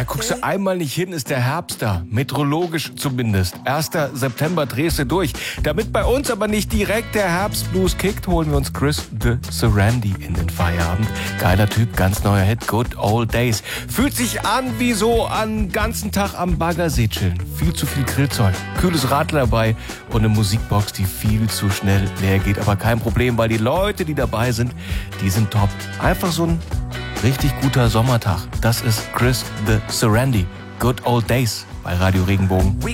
Ja, guckst du einmal nicht hin, ist der Herbst da. Meteorologisch zumindest. 1. September drehst du durch. Damit bei uns aber nicht direkt der Herbstblues kickt, holen wir uns Chris the Serendy in den Feierabend. Geiler Typ, ganz neuer Hit, Good Old Days. Fühlt sich an wie so einen ganzen Tag am Baggersee chillen. Viel zu viel Grillzeug, kühles Radler dabei und eine Musikbox, die viel zu schnell leer geht. Aber kein Problem, weil die Leute, die dabei sind, die sind top. Einfach so ein richtig guter Sommertag. Das ist Chris the Serendy. Good Old Days bei Radio Regenbogen.